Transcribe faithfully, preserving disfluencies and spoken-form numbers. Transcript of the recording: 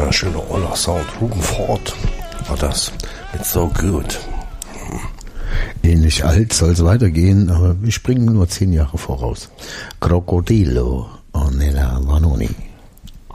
Ja, schöner Oller Sound. Rubenford war das mit So Good. Ähnlich alt soll es weitergehen, aber wir springen nur zehn Jahre voraus. Crocodilo, Ornella Vanoni.